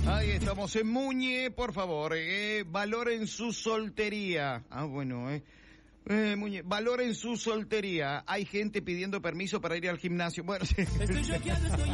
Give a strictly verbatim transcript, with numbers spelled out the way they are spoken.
Ahí estamos en Muñe, por favor, eh, valoren su soltería. Ah, bueno, eh. Eh, Muñe, valoren su soltería. Hay gente pidiendo permiso para ir al gimnasio. Bueno, sí. Estoy choqueado, estoy